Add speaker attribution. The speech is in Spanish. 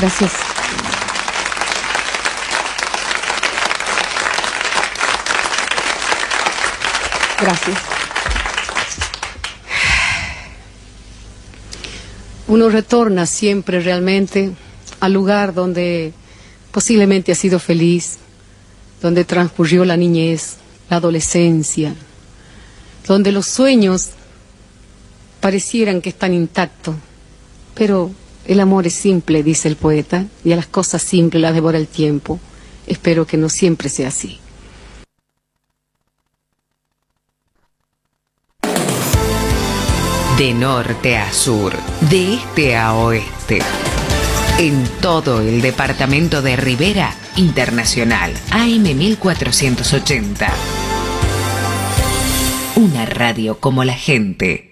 Speaker 1: Gracias. Gracias. Uno retorna siempre realmente al lugar donde posiblemente ha sido feliz, donde transcurrió la niñez, la adolescencia, donde los sueños parecieran que están intactos, pero el amor es simple, dice el poeta, y a las cosas simples las devora el tiempo. Espero que no siempre sea así.
Speaker 2: De norte a sur, de este a oeste, en todo el departamento de Rivera, Internacional, AM 1480. Una radio como la gente.